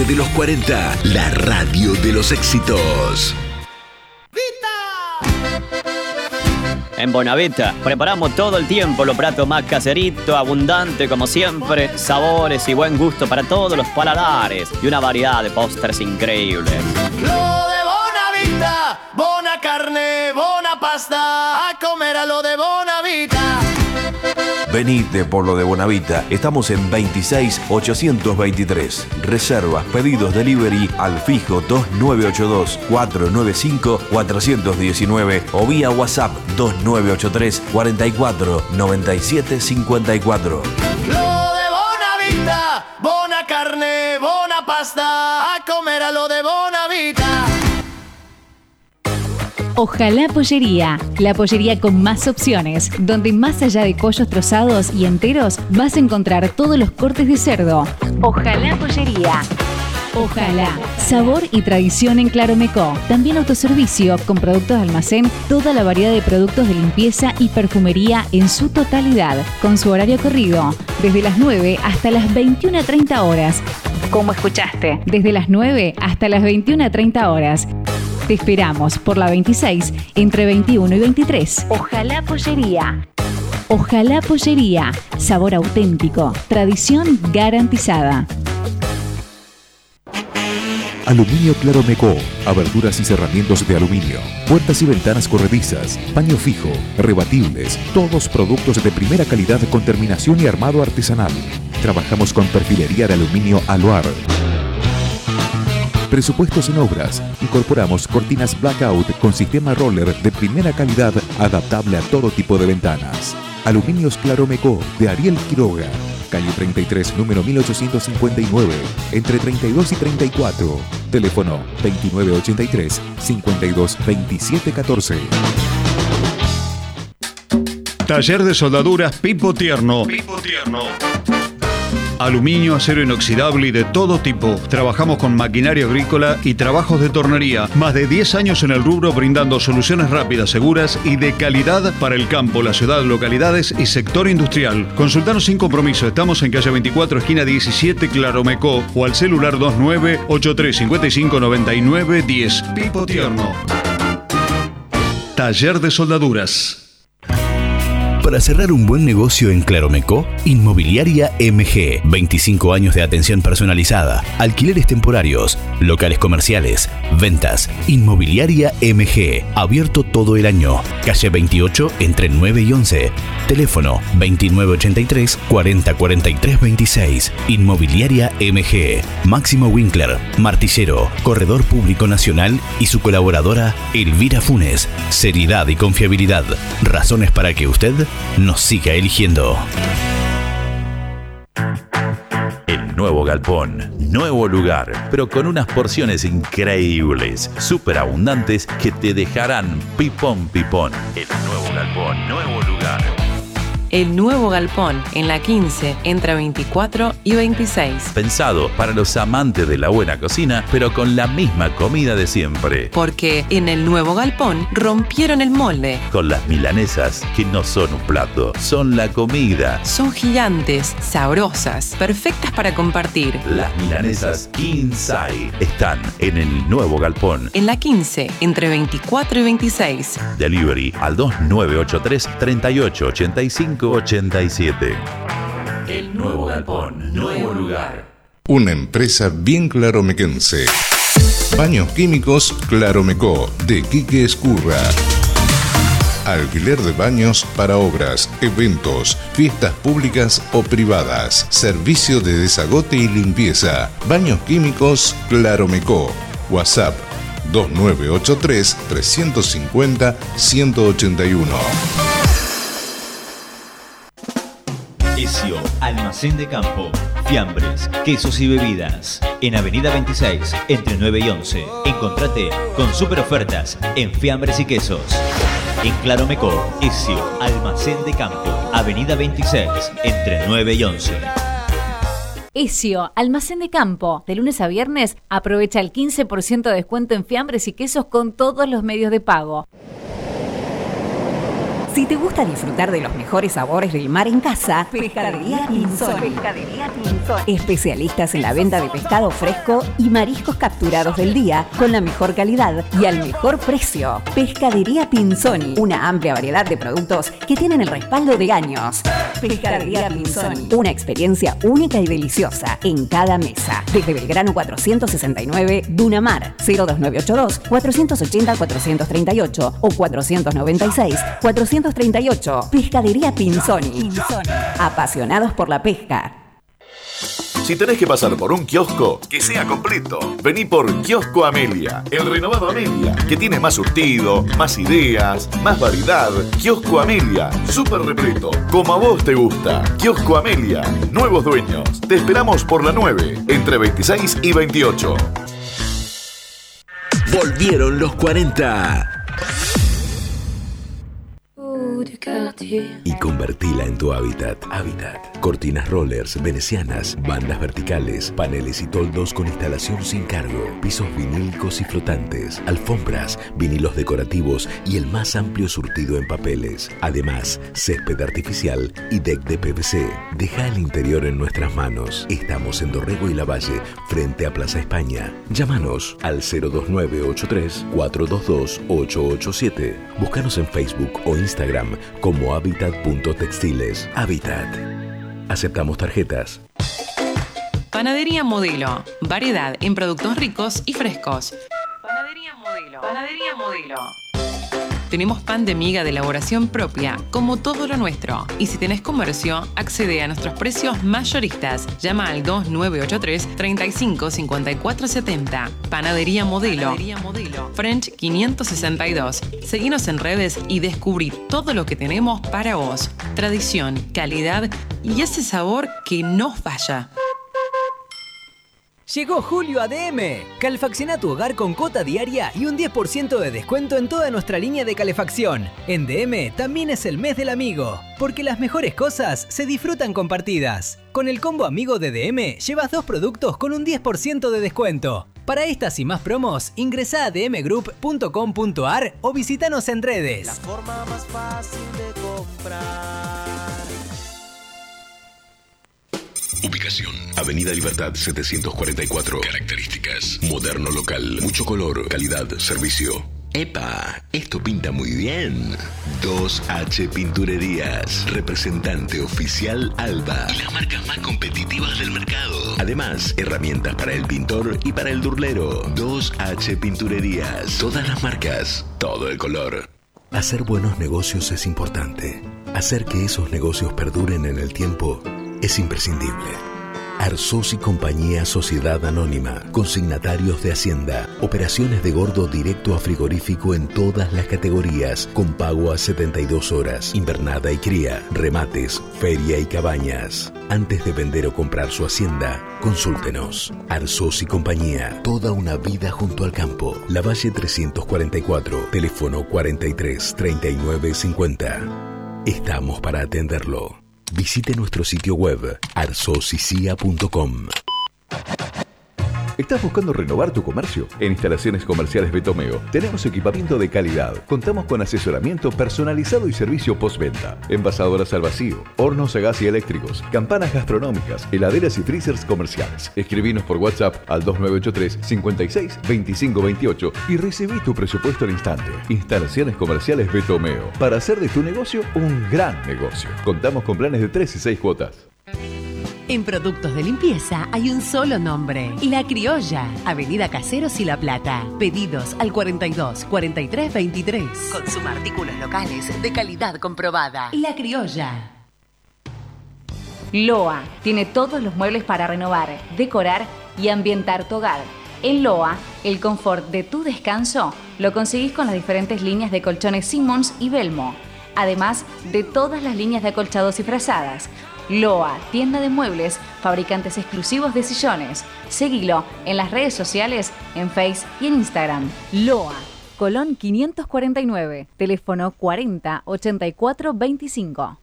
de los 40, la radio de los éxitos. En Bonavita preparamos todo el tiempo los platos más caseritos, abundante como siempre, sabores y buen gusto para todos los paladares y una variedad de postres increíbles. Lo de Bonavita, bona carne, bona pasta, a comer a lo de Bonavita. Venite por lo de Bonavita. Estamos en 26.823. Reservas, pedidos, delivery al fijo 2982-495-419 o vía WhatsApp 2983 44 97 54. Lo de Bonavita, bona carne, bona pasta, a comer a lo de Bonavita. Ojalá Pollería, la pollería con más opciones, donde más allá de pollos trozados y enteros vas a encontrar todos los cortes de cerdo. Ojalá Pollería. Ojalá. Sabor y tradición en Claromecó. También autoservicio con productos de almacén, toda la variedad de productos de limpieza y perfumería en su totalidad, con su horario corrido, desde las 9 hasta las 21:30 horas. Como escuchaste, desde las 9 hasta las 21:30 horas. Te esperamos por la 26, entre 21 y 23. Ojalá Pollería. Ojalá Pollería. Sabor auténtico. Tradición garantizada. Aluminio Claromecó, aberturas y cerramientos de aluminio, puertas y ventanas corredizas, paño fijo, rebatibles, todos productos de primera calidad con terminación y armado artesanal. Trabajamos con perfilería de aluminio Aluar. Presupuestos en obras. Incorporamos cortinas blackout con sistema roller de primera calidad adaptable a todo tipo de ventanas. Aluminios Claromecó de Ariel Quiroga. Calle 33, número 1859, entre 32 y 34. Teléfono 2983-522714. Taller de soldaduras Pipo Tierno. Aluminio, acero inoxidable y de todo tipo. Trabajamos con maquinaria agrícola y trabajos de tornería. Más de 10 años en el rubro brindando soluciones rápidas, seguras y de calidad para el campo, la ciudad, localidades y sector industrial. Consultanos sin compromiso. Estamos en calle 24, esquina 17, Claromecó, o al celular 2983559910. Pipo Tierno. Taller de soldaduras. Para cerrar un buen negocio en Claromecó, Inmobiliaria MG. 25 años de atención personalizada, alquileres temporarios, locales comerciales, ventas. Inmobiliaria MG. Abierto todo el año. Calle 28, entre 9 y 11. Teléfono 2983 4043 26. Inmobiliaria MG. Máximo Winkler, Martillero, Corredor Público Nacional y su colaboradora Elvira Funes. Seriedad y confiabilidad. Razones para que usted nos siga eligiendo. El nuevo galpón, nuevo lugar, pero con unas porciones increíbles, súper abundantes que te dejarán pipón pipón. El nuevo galpón, nuevo lugar. El nuevo galpón, en la 15, entre 24 y 26. Pensado para los amantes de la buena cocina, pero con la misma comida de siempre. Porque en el nuevo galpón rompieron el molde. Con las milanesas, que no son un plato, son la comida. Son gigantes, sabrosas, perfectas para compartir. Las milanesas King Size están en el nuevo galpón. En la 15, entre 24 y 26. Delivery al 2983 3885 87. El nuevo galpón, nuevo lugar. Una empresa bien claromequense. Baños Químicos Claromecó, de Quique Escurra. Alquiler de baños para obras, eventos, fiestas públicas o privadas. Servicio de desagote y limpieza. Baños Químicos Claromecó. WhatsApp 2983 350 181. Esio, almacén de campo, fiambres, quesos y bebidas. En Avenida 26, entre 9 y 11. Encontrate con super ofertas en fiambres y quesos. En Claromecó, Esio, almacén de campo. Avenida 26, entre 9 y 11. Esio, almacén de campo. De lunes a viernes, aprovecha el 15% de descuento en fiambres y quesos con todos los medios de pago. Si te gusta disfrutar de los mejores sabores del mar en casa, Pescadería Pinzoni. Especialistas en la venta de pescado fresco y mariscos capturados del día con la mejor calidad y al mejor precio. Pescadería Pinzoni, una amplia variedad de productos que tienen el respaldo de años. Pescadería Pinzoni, una experiencia única y deliciosa en cada mesa. Desde Belgrano 469, Dunamar, 02982 480 438 o 496 438. Pescadería Pinzoni. Apasionados por la pesca. Si tenés que pasar por un kiosco, que sea completo. Vení por Kiosco Amelia, el renovado Amelia, que tiene más surtido, más ideas, más variedad. Kiosco Amelia, súper repleto, como a vos te gusta. Kiosco Amelia, nuevos dueños. Te esperamos por la 9, entre 26 y 28. Volvieron los 40. Y convertila en tu hábitat. Cortinas rollers, venecianas, bandas verticales, paneles y toldos con instalación sin cargo, pisos vinílicos y flotantes, alfombras, vinilos decorativos y el más amplio surtido en papeles. Además, césped artificial y deck de PVC. Deja el interior en nuestras manos. Estamos en Dorrego y Lavalle, frente a Plaza España. Llámanos al 02983 422 887. Búscanos en Facebook o Instagram como Habitat.textiles. Habitat. Aceptamos tarjetas. Panadería Modelo. Variedad en productos ricos y frescos. Panadería Modelo. Tenemos pan de miga de elaboración propia, como todo lo nuestro. Y si tenés comercio, accede a nuestros precios mayoristas. Llama al 2983 35 54 70. Panadería Modelo. French 562. Seguinos en redes y descubrí todo lo que tenemos para vos. Tradición, calidad y ese sabor que no falla. Llegó julio a DM. Calefacciona tu hogar con cuota diaria y un 10% de descuento en toda nuestra línea de calefacción. En DM también es el mes del amigo, porque las mejores cosas se disfrutan compartidas. Con el combo amigo de DM llevas 2 productos con un 10% de descuento. Para estas y más promos, ingresá a dmgroup.com.ar o visítanos en redes. La forma más fácil de comprar. Ubicación: Avenida Libertad 744. Características: moderno local, mucho color, calidad, servicio. ¡Epa! Esto pinta muy bien. 2H Pinturerías, representante oficial Alba y las marcas más competitivas del mercado. Además, herramientas para el pintor y para el durlero. 2H Pinturerías, todas las marcas, todo el color. Hacer buenos negocios es importante. Hacer que esos negocios perduren en el tiempo es imprescindible. Arzós y Compañía Sociedad Anónima, consignatarios de Hacienda, operaciones de gordo directo a frigorífico en todas las categorías, con pago a 72 horas, invernada y cría, remates, feria y cabañas. Antes de vender o comprar su hacienda, consúltenos. Arzós y Compañía, toda una vida junto al campo. Lavalle 344, teléfono 43 39 50. Estamos para atenderlo. Visite nuestro sitio web arzosicia.com. ¿Estás buscando renovar tu comercio? En Instalaciones Comerciales Betomeo tenemos equipamiento de calidad. Contamos con asesoramiento personalizado y servicio postventa. Envasadoras al vacío, hornos a gas y eléctricos, campanas gastronómicas, heladeras y freezers comerciales. Escribinos por WhatsApp al 2983 56 25 28 y recibí tu presupuesto al instante. Instalaciones Comerciales Betomeo, para hacer de tu negocio un gran negocio. Contamos con planes de 3 y 6 cuotas. En productos de limpieza hay un solo nombre: La Criolla, Avenida Caseros y La Plata. Pedidos al 42 43 23. Consuma artículos locales de calidad comprobada. La Criolla. Loa tiene todos los muebles para renovar, decorar y ambientar tu hogar. En Loa, el confort de tu descanso lo conseguís con las diferentes líneas de colchones Simmons y Belmo, además de todas las líneas de acolchados y frazadas. Loa, tienda de muebles, fabricantes exclusivos de sillones. Seguilo en las redes sociales, en Face y en Instagram. Loa, Colón 549, teléfono 40 84 25.